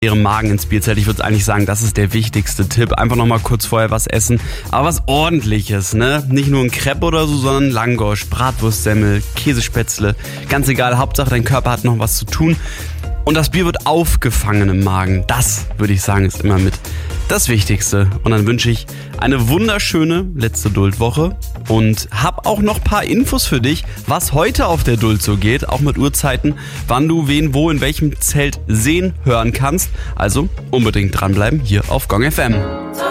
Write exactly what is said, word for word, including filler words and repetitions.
ihrem Magen ins Bierzelt. Ich würde eigentlich sagen, das ist der wichtigste Tipp. Einfach nochmal kurz vorher was essen. Aber was Ordentliches, ne? Nicht nur ein Crepe oder so, sondern Langosch, Bratwurstsemmel, Käsespätzle. Ganz egal, Hauptsache dein Körper hat noch was zu tun. Und das Bier wird aufgefangen im Magen. Das, würde ich sagen, ist immer mit das Wichtigste. Und dann wünsche ich eine wunderschöne letzte Duldwoche und habe auch noch ein paar Infos für dich, was heute auf der Duld so geht, auch mit Uhrzeiten, wann du wen wo in welchem Zelt sehen, hören kannst. Also unbedingt dranbleiben hier auf Gong F M.